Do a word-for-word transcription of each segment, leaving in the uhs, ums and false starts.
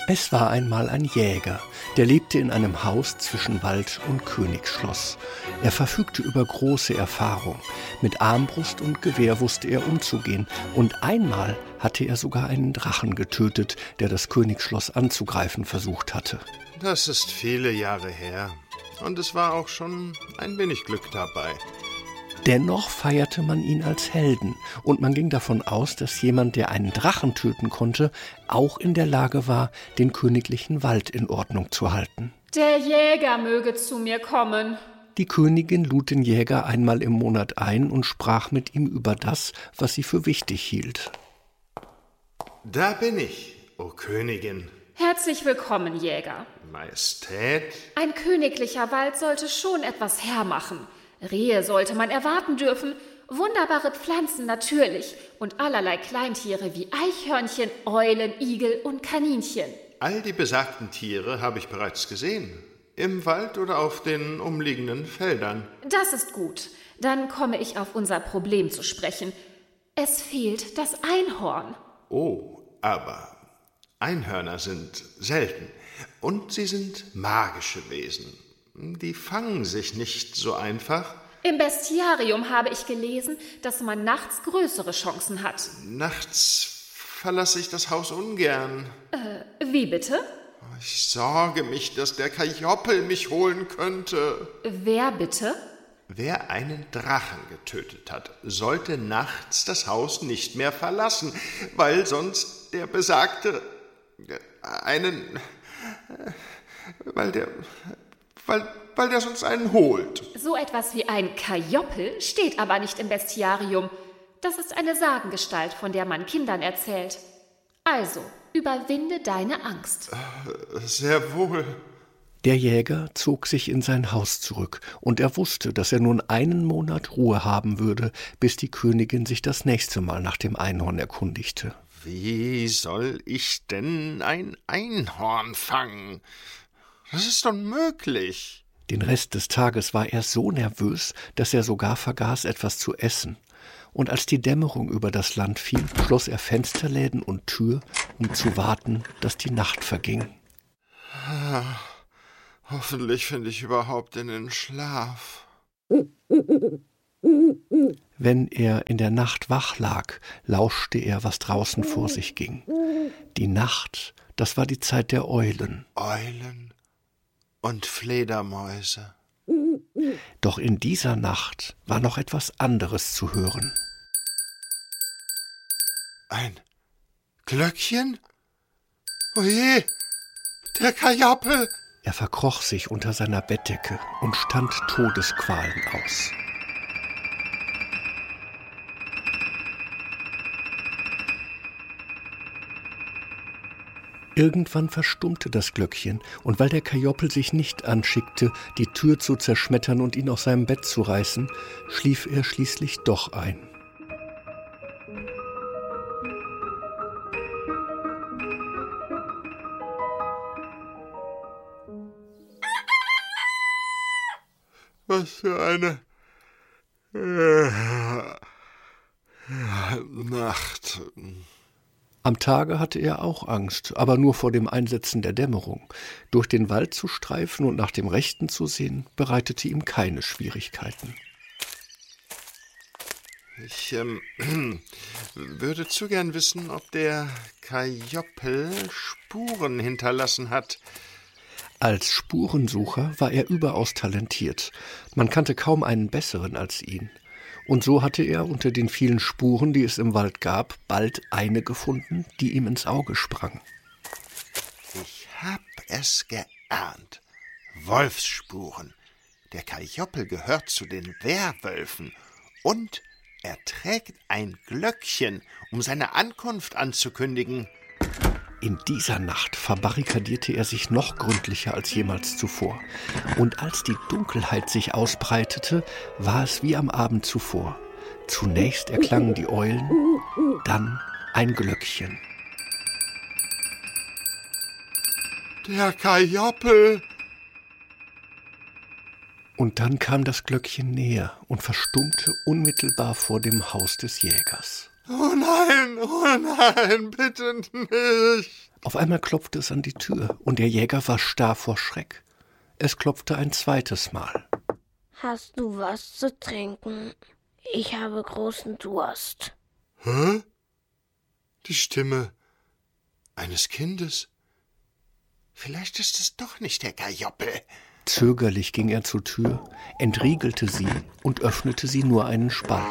Es war einmal ein Jäger, der lebte in einem Haus zwischen Wald und Königsschloss. Er verfügte über große Erfahrung. Mit Armbrust und Gewehr wusste er umzugehen. Und einmal hatte er sogar einen Drachen getötet, der das Königsschloss anzugreifen versucht hatte. Das ist viele Jahre her. Und es war auch schon ein wenig Glück dabei. Dennoch feierte man ihn als Helden und man ging davon aus, dass jemand, der einen Drachen töten konnte, auch in der Lage war, den königlichen Wald in Ordnung zu halten. Der Jäger möge zu mir kommen. Die Königin lud den Jäger einmal im Monat ein und sprach mit ihm über das, was sie für wichtig hielt. Da bin ich, o Königin. Herzlich willkommen, Jäger. Majestät? Ein königlicher Wald sollte schon etwas hermachen. Rehe sollte man erwarten dürfen, wunderbare Pflanzen natürlich und allerlei Kleintiere wie Eichhörnchen, Eulen, Igel und Kaninchen. All die besagten Tiere habe ich bereits gesehen, im Wald oder auf den umliegenden Feldern. Das ist gut. Dann komme ich auf unser Problem zu sprechen. Es fehlt das Einhorn. Oh, aber Einhörner sind selten und sie sind magische Wesen. Die fangen sich nicht so einfach. Im Bestiarium habe ich gelesen, dass man nachts größere Chancen hat. Nachts verlasse ich das Haus ungern. Äh, wie bitte? Ich sorge mich, dass der Kajoppel mich holen könnte. Wer bitte? Wer einen Drachen getötet hat, sollte nachts das Haus nicht mehr verlassen, weil sonst der besagte einen... weil der... Weil, weil der sonst einen holt. So etwas wie ein Kajoppel steht aber nicht im Bestiarium. Das ist eine Sagengestalt, von der man Kindern erzählt. Also, überwinde deine Angst. Sehr wohl. Der Jäger zog sich in sein Haus zurück, und er wusste, dass er nun einen Monat Ruhe haben würde, bis die Königin sich das nächste Mal nach dem Einhorn erkundigte. Wie soll ich denn ein Einhorn fangen? Das ist unmöglich. Den Rest des Tages war er so nervös, dass er sogar vergaß, etwas zu essen. Und als die Dämmerung über das Land fiel, schloss er Fensterläden und Tür, um zu warten, dass die Nacht verging. Ah, hoffentlich finde ich überhaupt in den Schlaf. Wenn er in der Nacht wach lag, lauschte er, was draußen vor sich ging. Die Nacht, das war die Zeit der Eulen. Eulen? Und Fledermäuse. Doch in dieser Nacht war noch etwas anderes zu hören. Ein Glöckchen? Oje, der Kajoppel! Er verkroch sich unter seiner Bettdecke und stand Todesqualen aus. Irgendwann verstummte das Glöckchen, und weil der Kajoppel sich nicht anschickte, die Tür zu zerschmettern und ihn aus seinem Bett zu reißen, schlief er schließlich doch ein. Was für eine äh, Nacht. Am Tage hatte er auch Angst, aber nur vor dem Einsetzen der Dämmerung. Durch den Wald zu streifen und nach dem Rechten zu sehen, bereitete ihm keine Schwierigkeiten. Ich ähm, würde zu gern wissen, ob der Kajoppel Spuren hinterlassen hat. Als Spurensucher war er überaus talentiert. Man kannte kaum einen besseren als ihn. Und so hatte er unter den vielen Spuren, die es im Wald gab, bald eine gefunden, die ihm ins Auge sprang. Ich hab es geahnt. Wolfsspuren. Der Kajoppel gehört zu den Werwölfen. Und er trägt ein Glöckchen, um seine Ankunft anzukündigen. In dieser Nacht verbarrikadierte er sich noch gründlicher als jemals zuvor. Und als die Dunkelheit sich ausbreitete, war es wie am Abend zuvor. Zunächst erklangen die Eulen, dann ein Glöckchen. Der Kajoppel! Und dann kam das Glöckchen näher und verstummte unmittelbar vor dem Haus des Jägers. Oh nein, oh nein, bitte nicht. Auf einmal klopfte es an die Tür, und der Jäger war starr vor Schreck. Es klopfte ein zweites Mal. Hast du was zu trinken? Ich habe großen Durst. Hä? Die Stimme eines Kindes? Vielleicht ist es doch nicht der Kajoppel. Zögerlich ging er zur Tür, entriegelte sie und öffnete sie nur einen Spalt.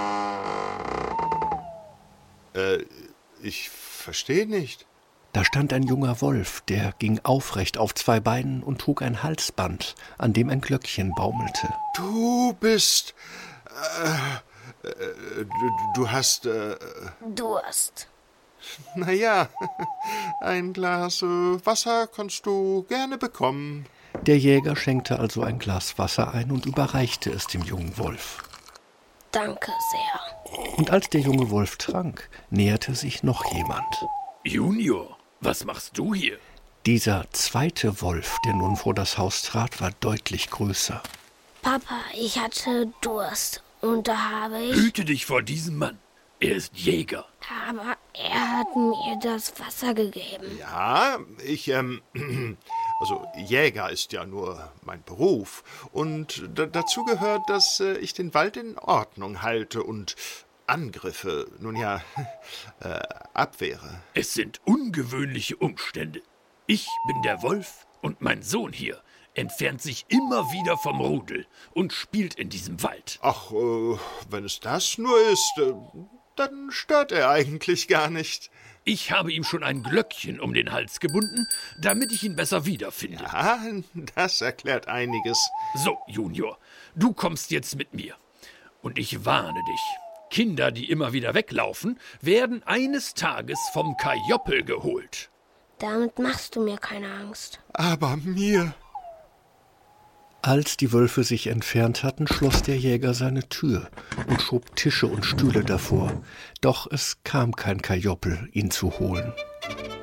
Äh, ich verstehe nicht. Da stand ein junger Wolf, der ging aufrecht auf zwei Beinen und trug ein Halsband, an dem ein Glöckchen baumelte. Du bist... Äh, äh, du, du hast... Äh, Durst. Na ja, ein Glas äh, Wasser kannst du gerne bekommen. Der Jäger schenkte also ein Glas Wasser ein und überreichte es dem jungen Wolf. Danke sehr. Und als der junge Wolf trank, näherte sich noch jemand. Junior, was machst du hier? Dieser zweite Wolf, der nun vor das Haus trat, war deutlich größer. Papa, ich hatte Durst und da habe ich... Hüte dich vor diesem Mann. Er ist Jäger. Aber er hat mir das Wasser gegeben. Ja, ich, ähm, also Jäger ist ja nur mein Beruf. Und d- dazu gehört, dass äh, ich den Wald in Ordnung halte und Angriffe, nun ja, äh, abwehre. Es sind ungewöhnliche Umstände. Ich bin der Wolf und mein Sohn hier entfernt sich immer wieder vom Rudel und spielt in diesem Wald. Ach, äh, wenn es das nur ist, äh, dann stört er eigentlich gar nicht. Ich habe ihm schon ein Glöckchen um den Hals gebunden, damit ich ihn besser wiederfinde. Ah, das erklärt einiges. So, Junior, du kommst jetzt mit mir. Und ich warne dich. Kinder, die immer wieder weglaufen, werden eines Tages vom Kajoppel geholt. Damit machst du mir keine Angst. Aber mir... Als die Wölfe sich entfernt hatten, schloss der Jäger seine Tür und schob Tische und Stühle davor. Doch es kam kein Kajoppel, ihn zu holen.